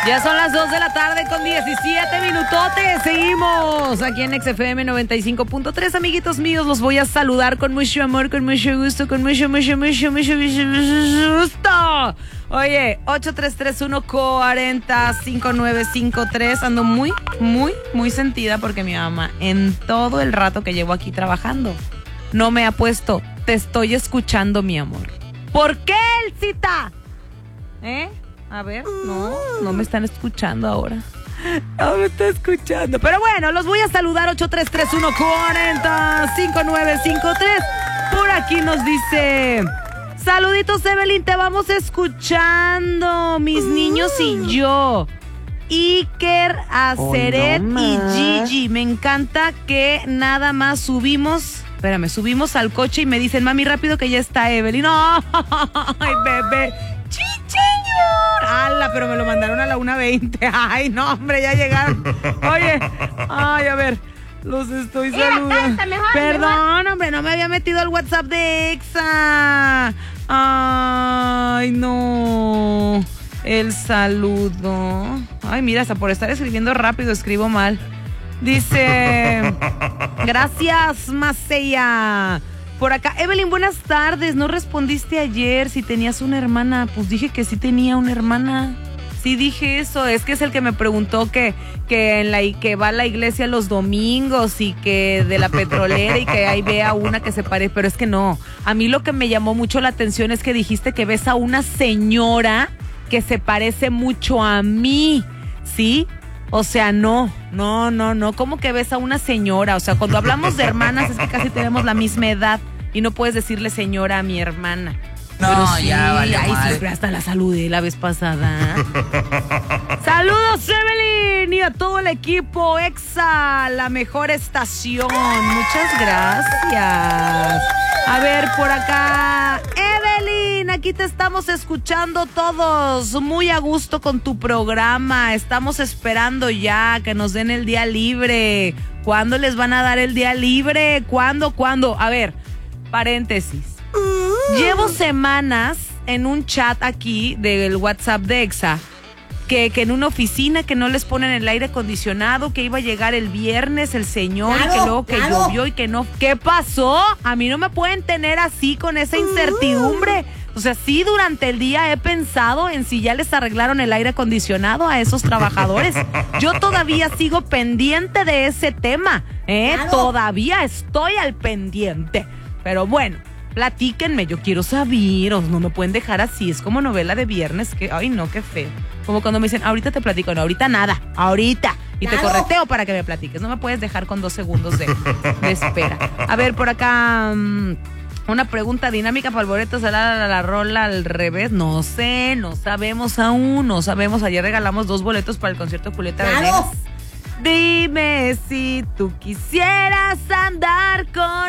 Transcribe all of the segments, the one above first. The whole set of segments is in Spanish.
Ya son las 2 de la tarde con 17 minutotes. Seguimos aquí en XFM 95.3. Amiguitos míos, los voy a saludar con mucho amor, con mucho gusto, con mucho gusto. Oye, 8331-405953. Ando muy sentida porque mi mamá en todo el rato que llevo aquí trabajando no me ha puesto "te estoy escuchando, mi amor". ¿Por qué, Elcita? A ver, no me están escuchando ahora. No me está escuchando. Pero bueno, los voy a saludar. 8331-405953. Por aquí nos dice: saluditos, Evelyn, te vamos escuchando, mis niños y yo. Iker, Aceret y Gigi. Me encanta que nada más subimos al coche y me dicen: mami, rápido que ya está Evelyn. ¡Ay, bebé! ¡Chichiño! ¡Hala! Pero me lo mandaron a la 1:20. ¡Ay, no, hombre! Ya llegaron. Oye, ay, a ver, los estoy saludando. Perdón, hombre, no me había metido al WhatsApp de Exa. Ay, no. El saludo. Ay, mira, hasta por estar escribiendo rápido escribo mal. Dice: gracias, Macea. Por acá, Evelyn, buenas tardes. No respondiste ayer si tenías una hermana. Pues dije que sí tenía una hermana. Sí dije eso. Es que es el que me preguntó que va a la iglesia los domingos y que de la petrolera y que ahí ve a una que se parece. Pero es que no. A mí lo que me llamó mucho la atención es que dijiste que ves a una señora que se parece mucho a mí. ¿Sí? O sea, no. ¿Cómo que ves a una señora? O sea, cuando hablamos de hermanas es que casi tenemos la misma edad y no puedes decirle señora a mi hermana. No, pero sí, ya vale. Ahí siempre hasta la saludé la vez pasada. Saludos, Evelyn, y a todo el equipo Exa, la mejor estación. Muchas gracias. A ver, por acá, Evelyn, aquí te estamos escuchando todos muy a gusto con tu programa. Estamos esperando ya que nos den el día libre. ¿Cuándo les van a dar el día libre? ¿Cuándo? A ver, paréntesis. Llevo semanas en un chat aquí del WhatsApp de Exa que en una oficina que no les ponen el aire acondicionado, que iba a llegar el viernes el señor, y que luego que llovió y que no. ¿Qué pasó? A mí no me pueden tener así con esa incertidumbre. O sea, sí, durante el día he pensado en si ya les arreglaron el aire acondicionado a esos trabajadores. Yo todavía sigo pendiente de ese tema, Todavía estoy al pendiente. Pero bueno, platíquenme, yo quiero saber, no me pueden dejar así, es como novela de viernes, que, ay no, qué feo. Como cuando me dicen, ahorita te platico, no, ahorita nada, ahorita. Y te correteo para que me platiques, no me puedes dejar con 2 segundos de espera. A ver, por acá, una pregunta dinámica para el boleto, salada la rola al revés. No sé, no sabemos aún, no sabemos. Ayer regalamos 2 boletos para el concierto de Julieta Venegas. Dime si tú quisieras andar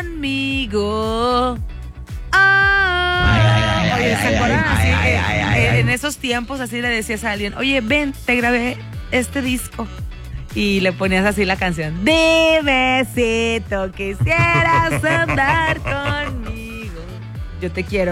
conmigo. Oye, ¿se acuerdan así? En esos tiempos así le decías a alguien: oye, ven, te grabé este disco. Y le ponías así la canción: dime si tú quisieras andar conmigo. Yo te quiero.